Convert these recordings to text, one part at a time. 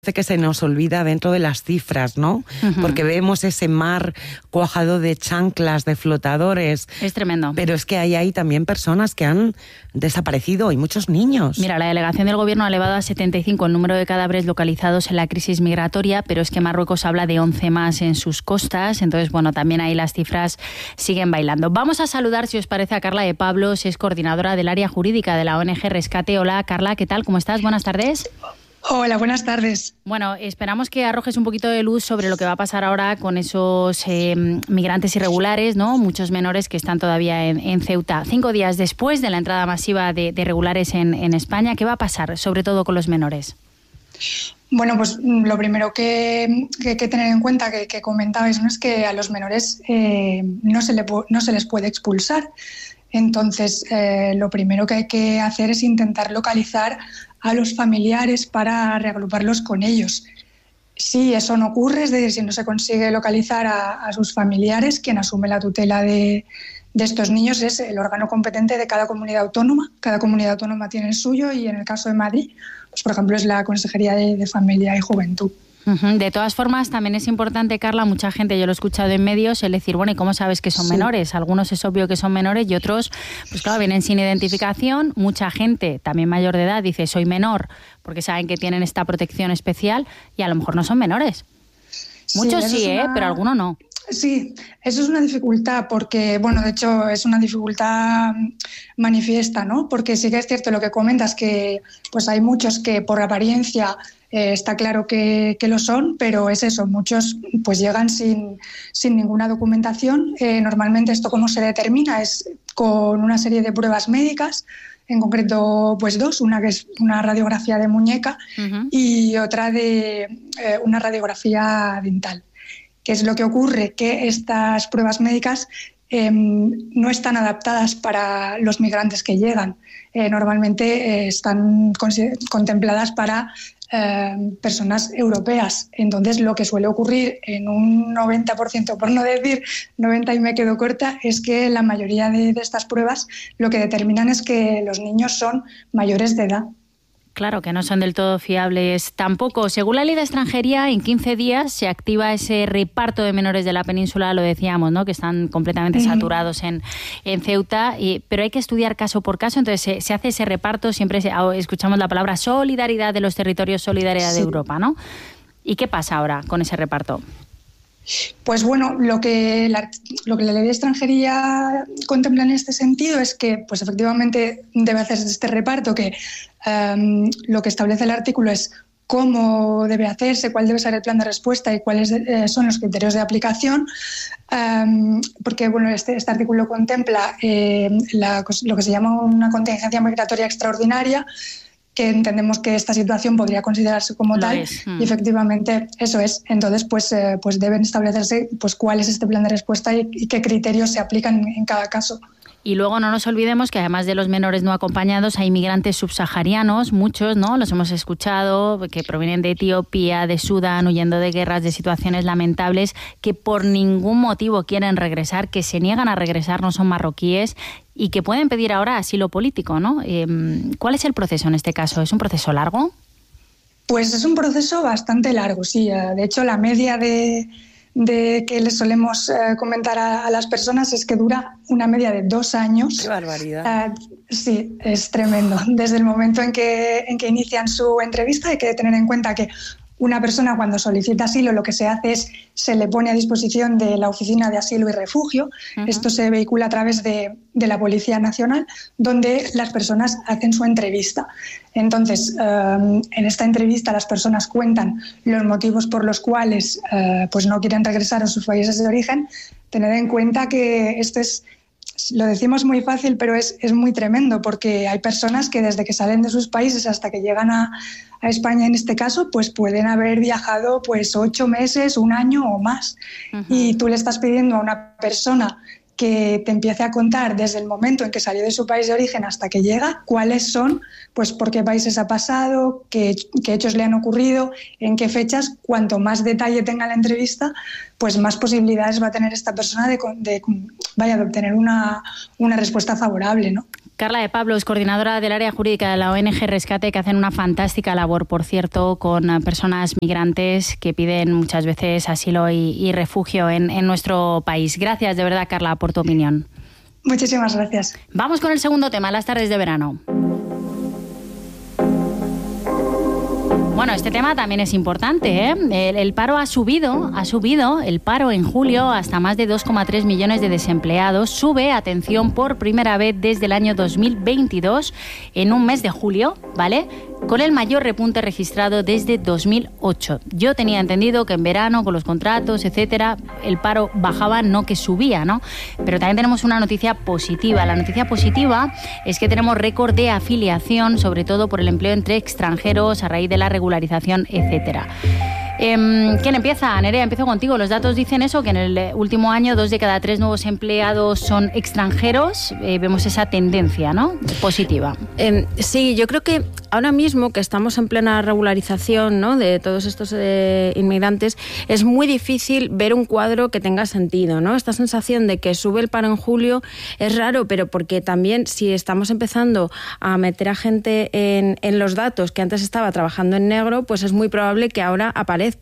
que se nos olvida dentro de las cifras, ¿no? Porque vemos ese mar cuajado de chanclas, de flotadores. Es tremendo. Pero es que hay también personas que han desaparecido y muchos niños. Mira, la delegación del Gobierno ha elevado a 75 el número de cadáveres localizados en la crisis migratoria, pero es que Marruecos habla de 11 más en sus costas. Entonces, bueno, también ahí las cifras siguen bailando. Vamos a saludar, si os parece, a Carla de Pablos, es coordinadora del área jurídica de la ONG Rescate. Hola, Carla, ¿qué tal? ¿Cómo estás? Buenas tardes. Hola, buenas tardes. Bueno, esperamos que arrojes un poquito de luz sobre lo que va a pasar ahora con esos migrantes irregulares, ¿no? Muchos menores que están todavía en Ceuta. 5 días después de la entrada masiva de irregulares en España, ¿qué va a pasar, sobre todo con los menores? Bueno, pues lo primero que hay que tener en cuenta, que comentabais, ¿no?, es que a los menores no se les puede expulsar. Entonces, lo primero que hay que hacer es intentar localizar a los familiares para reagruparlos con ellos. Si eso no ocurre, es decir, si no se consigue localizar a sus familiares, quien asume la tutela de estos niños es el órgano competente de cada comunidad autónoma. Cada comunidad autónoma tiene el suyo y en el caso de Madrid, pues por ejemplo, es la Consejería de Familia y Juventud. De todas formas, también es importante, Carla, mucha gente, yo lo he escuchado en medios, el decir, bueno, ¿y cómo sabes que son menores? Algunos es obvio que son menores y otros, pues claro, vienen sin identificación. Mucha gente, también mayor de edad, dice, soy menor, porque saben que tienen esta protección especial y a lo mejor no son menores. Muchos sí, pero algunos no. Sí, eso es una dificultad porque, bueno, de hecho es una dificultad manifiesta, ¿no? Porque sí que es cierto lo que comentas, que pues hay muchos que por apariencia está claro que lo son, pero es eso, muchos pues llegan sin ninguna documentación. Normalmente esto cómo se determina es con una serie de pruebas médicas, en concreto pues 2, una que es una radiografía de muñeca y otra de una radiografía dental. ¿Qué es lo que ocurre? Que estas pruebas médicas no están adaptadas para los migrantes que llegan. Normalmente están contempladas para personas europeas. Entonces, lo que suele ocurrir en un 90%, por no decir 90 y me quedo corta, es que la mayoría de estas pruebas lo que determinan es que los niños son mayores de edad. Claro, que no son del todo fiables tampoco. Según la Ley de Extranjería, en 15 días se activa ese reparto de menores de la península, lo decíamos, ¿no?, que están completamente saturados en Ceuta, pero hay que estudiar caso por caso. Entonces se hace ese reparto, siempre escuchamos la palabra solidaridad de los territorios, solidaridad de Europa, ¿no? ¿Y qué pasa ahora con ese reparto? Pues bueno, lo que la Ley de Extranjería contempla en este sentido es que pues efectivamente debe hacerse este reparto, que lo que establece el artículo es cómo debe hacerse, cuál debe ser el plan de respuesta y cuáles son los criterios de aplicación, porque bueno, este artículo contempla lo que se llama una contingencia migratoria extraordinaria, que entendemos que esta situación podría considerarse como tal y efectivamente eso es. Entonces pues deben establecerse pues cuál es este plan de respuesta y qué criterios se aplican en cada caso. Y luego no nos olvidemos que además de los menores no acompañados hay migrantes subsaharianos, muchos, ¿no? Los hemos escuchado, que provienen de Etiopía, de Sudán, huyendo de guerras, de situaciones lamentables, que por ningún motivo quieren regresar, que se niegan a regresar, no son marroquíes y que pueden pedir ahora asilo político, ¿no? ¿Cuál es el proceso en este caso? ¿Es un proceso largo? Pues es un proceso bastante largo, sí. De hecho, la media de que les solemos comentar a las personas es que dura una media de 2 años. ¡Qué barbaridad! Sí, es tremendo. Desde el momento en que inician su entrevista hay que tener en cuenta que una persona cuando solicita asilo lo que se hace es se le pone a disposición de la Oficina de Asilo y Refugio. Esto se vehicula a través de la Policía Nacional, donde las personas hacen su entrevista. Entonces, en esta entrevista las personas cuentan los motivos por los cuales pues no quieren regresar a sus países de origen. Tened en cuenta que esto es, lo decimos muy fácil, pero es muy tremendo, porque hay personas que desde que salen de sus países hasta que llegan a España, en este caso, pues pueden haber viajado pues 8 meses, 1 año o más. Y tú le estás pidiendo a una persona que te empiece a contar desde el momento en que salió de su país de origen hasta que llega, cuáles son, pues por qué países ha pasado, qué hechos le han ocurrido, en qué fechas. Cuanto más detalle tenga la entrevista, pues más posibilidades va a tener esta persona de de obtener una respuesta favorable, ¿no? Carla de Pablo es coordinadora del área jurídica de la ONG Rescate, que hacen una fantástica labor, por cierto, con personas migrantes que piden muchas veces asilo y refugio en nuestro país. Gracias de verdad, Carla, por tu opinión. Muchísimas gracias. Vamos con el segundo tema, las tardes de verano. Bueno, este tema también es importante, ¿eh? El paro ha subido el paro en julio hasta más de 2,3 millones de desempleados. Sube, atención, por primera vez desde el año 2022 en un mes de julio, ¿vale? Con el mayor repunte registrado desde 2008. Yo tenía entendido que en verano, con los contratos, etcétera, el paro bajaba, no que subía, ¿no? Pero también tenemos una noticia positiva. La noticia positiva es que tenemos récord de afiliación, sobre todo por el empleo entre extranjeros a raíz de la regularización, etcétera. ¿Quién empieza? Nerea, empiezo contigo. Los datos dicen eso, que en el último año 2 de cada 3 nuevos empleados son extranjeros. Vemos esa tendencia, ¿no? Positiva. Sí, yo creo que ahora mismo que estamos en plena regularización, ¿no?, de todos estos inmigrantes, es muy difícil ver un cuadro que tenga sentido, ¿no? Esta sensación de que sube el paro en julio es raro, pero porque también si estamos empezando a meter a gente en los datos que antes estaba trabajando en negro, pues es muy probable que ahora aparezcan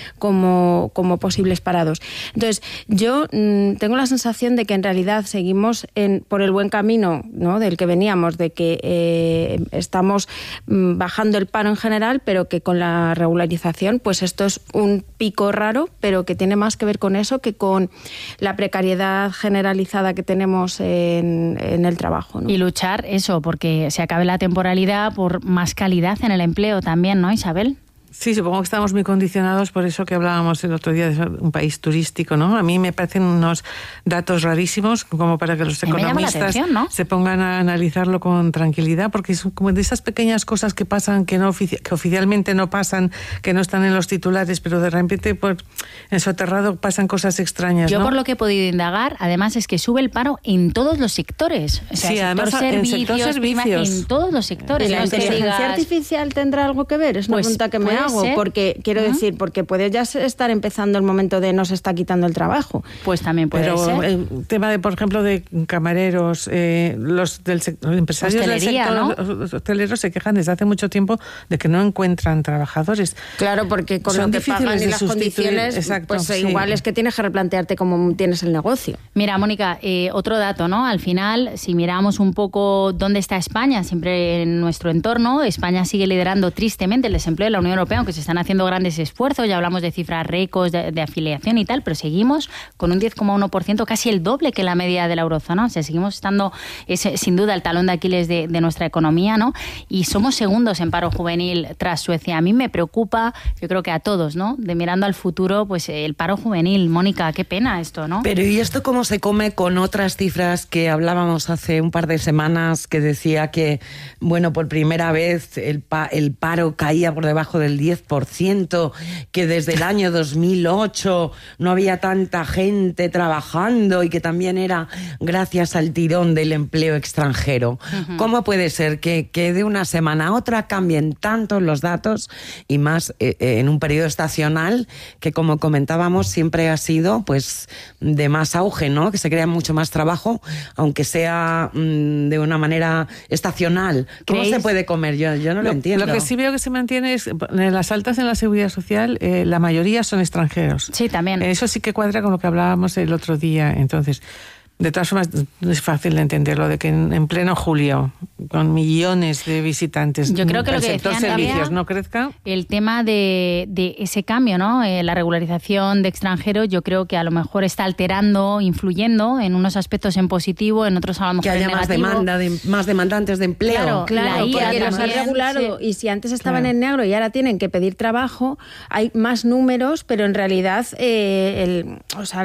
como posibles parados. Entonces, yo tengo la sensación de que en realidad seguimos por el buen camino, ¿no?, del que veníamos, de que estamos bajando el paro en general, pero que con la regularización, pues esto es un pico raro, pero que tiene más que ver con eso que con la precariedad generalizada que tenemos en el trabajo, ¿no? Y luchar eso, porque se acabe la temporalidad, por más calidad en el empleo también, ¿no, Isabel? Sí, supongo que estamos muy condicionados por eso que hablábamos el otro día de un país turístico, ¿no? A mí me parecen unos datos rarísimos como para que los economistas se pongan a analizarlo con tranquilidad, porque son como de esas pequeñas cosas que pasan, que oficialmente no pasan, que no están en los titulares, pero de repente en soterrado pasan cosas extrañas, ¿no? Yo por lo que he podido indagar, además, es que sube el paro en todos los sectores. O sea, sí, además en sector servicios. En todos los sectores. ¿La inteligencia artificial tendrá algo que ver? Es una pregunta que me hago, porque quiero decir, porque puede ya estar empezando el momento de nos está quitando el trabajo. Pues también puede ser. Pero el tema de, por ejemplo, de camareros, los empresarios hostelería, del sector, ¿no? Los hosteleros se quejan desde hace mucho tiempo de que no encuentran trabajadores. Claro, porque con lo que pagan y las condiciones, exacto, pues sí. Igual es que tienes que replantearte cómo tienes el negocio. Mira, Mónica, otro dato, ¿no? Al final, si miramos un poco dónde está España, siempre en nuestro entorno, España sigue liderando tristemente el desempleo de la Unión Europea, aunque se están haciendo grandes esfuerzos, ya hablamos de cifras récords de afiliación y tal, pero seguimos con un 10,1%, casi el doble que la media de la eurozona. O sea, seguimos estando, sin duda, el talón de Aquiles de nuestra economía, ¿no? Y somos segundos en paro juvenil tras Suecia. A mí me preocupa, yo creo que a todos, ¿no?, de mirando al futuro, pues el paro juvenil. Mónica, qué pena esto, ¿no? Pero ¿y esto cómo se come con otras cifras que hablábamos hace un par de semanas, que decía que, bueno, por primera vez el paro caía por debajo del 10%, que desde el año 2008 no había tanta gente trabajando y que también era gracias al tirón del empleo extranjero? Uh-huh. ¿Cómo puede ser que de una semana a otra cambien tanto los datos, y más en un periodo estacional que, como comentábamos, siempre ha sido pues de más auge, ¿no? Que se crea mucho más trabajo, aunque sea de una manera estacional. ¿Cómo se puede comer? Yo no lo entiendo. Lo que sí veo que se mantiene es, en las altas en la Seguridad Social, la mayoría son extranjeros. Sí, también. Eso sí que cuadra con lo que hablábamos el otro día. Entonces, de todas formas, no es fácil de entenderlo, de que en pleno julio, con millones de visitantes, yo creo que el lo que sector decían servicios no crezca. El tema de ese cambio, ¿no? La regularización de extranjeros, yo creo que a lo mejor está alterando, influyendo en unos aspectos en positivo, en otros a lo mejor que haya en negativo. más demandantes de empleo. Claro, porque los han regulado, sí. Y si antes estaban en negro y ahora tienen que pedir trabajo, hay más números, pero en realidad el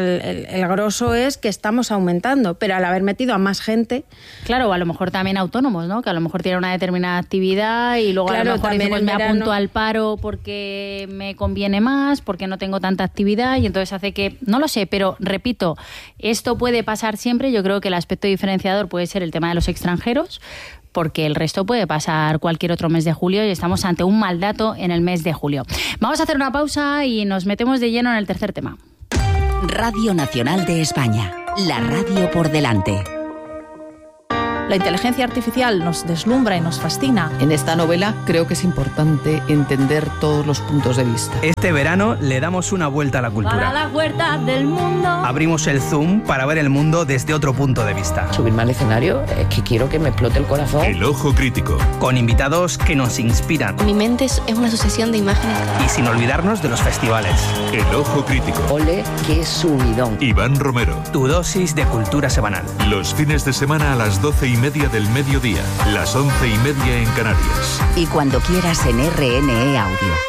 grosso es que estamos aumentando, pero al haber metido a más gente... Claro, o a lo mejor también autónomos, ¿no? Que a lo mejor tienen una determinada actividad y luego a lo mejor dicen, pues me apunto al paro porque me conviene más, porque no tengo tanta actividad, y entonces hace que... No lo sé, pero repito, esto puede pasar siempre. Yo creo que el aspecto diferenciador puede ser el tema de los extranjeros, porque el resto puede pasar cualquier otro mes de julio y estamos ante un mal dato en el mes de julio. Vamos a hacer una pausa y nos metemos de lleno en el tercer tema. Radio Nacional de España, La radio por delante. La inteligencia artificial nos deslumbra y nos fascina. En esta novela creo que es importante entender todos los puntos de vista. Este verano le damos una vuelta a la cultura. Para la vuelta del mundo. Abrimos el Zoom para ver el mundo desde otro punto de vista. Subirme al escenario es que quiero que me explote el corazón. El Ojo Crítico. Con invitados que nos inspiran. Mi mente es una sucesión de imágenes. Y sin olvidarnos de los festivales. El Ojo Crítico. Ole, qué subidón. Iván Romero. Tu dosis de cultura semanal. Los fines de semana a las 12:30 del mediodía, las 11:30 en Canarias. Y cuando quieras en RNE Audio.